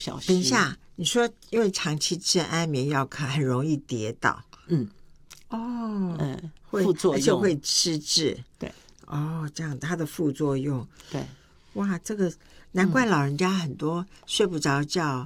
小心。 等一下，你说因为长期吃安眠药可很容易跌倒， 副作用， 而且会失智。 对， 这样它的副作用。 对， 哇，这个难怪老人家很多睡不着觉，